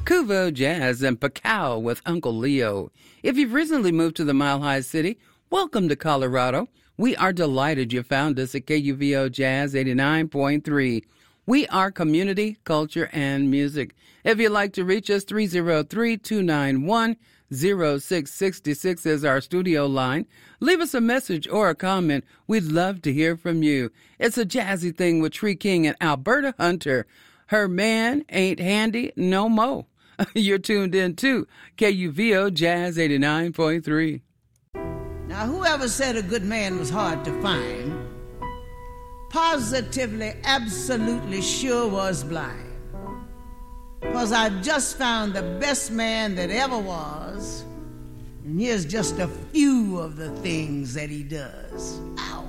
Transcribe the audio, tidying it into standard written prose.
Kuvo Jazz and Pacao with Uncle Leo. If you've recently moved to the Mile High City, welcome to Colorado. We are delighted you found us at KUVO Jazz 89.3. We are community, culture, and music. If you'd like to reach us, 303-291-0666 is our studio line. Leave us a message or a comment. We'd love to hear from you. It's a jazzy thing with Tree King and Alberta Hunter. Her man ain't handy no mo'. You're tuned in to KUVO Jazz 89.3. Now, whoever said a good man was hard to find, positively, absolutely sure was blind. Because I've just found the best man that ever was, and here's just a few of the things that he does. Ow.